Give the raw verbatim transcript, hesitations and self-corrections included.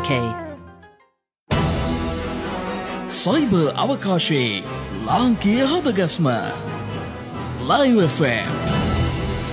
k. Cyber අවකාශයේ ලාංකීය හදගස්ම Live F M